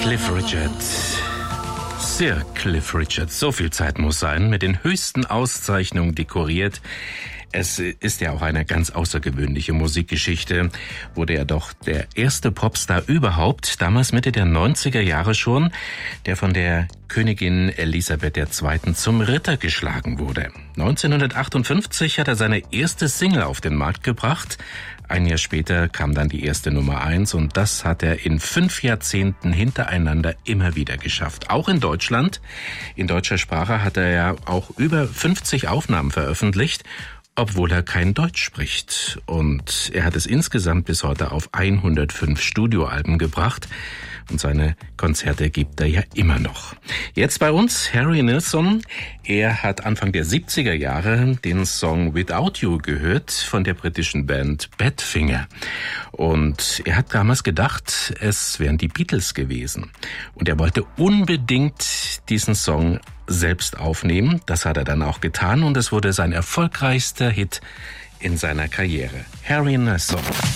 Cliff Richard. Sir Cliff Richard, so viel Zeit muss sein, mit den höchsten Auszeichnungen dekoriert. Es ist ja auch eine ganz außergewöhnliche Musikgeschichte. Wurde er doch der erste Popstar überhaupt, damals Mitte der 90er Jahre schon, der von der Königin Elisabeth II. Zum Ritter geschlagen wurde. 1958 hat er seine erste Single auf den Markt gebracht. Ein Jahr später kam dann die erste Nummer 1 und das hat er in 5 Jahrzehnten hintereinander immer wieder geschafft. Auch in Deutschland. In deutscher Sprache hat er ja auch über 50 Aufnahmen veröffentlicht, obwohl er kein Deutsch spricht. Und er hat es insgesamt bis heute auf 105 Studioalben gebracht. Und seine Konzerte gibt er ja immer noch. Jetzt bei uns Harry Nilsson. Er hat Anfang der 70er Jahre den Song Without You gehört von der britischen Band Badfinger. Und er hat damals gedacht, es wären die Beatles gewesen. Und er wollte unbedingt diesen Song selbst aufnehmen. Das hat er dann auch getan und es wurde sein erfolgreichster Hit in seiner Karriere. Harry Nilsson.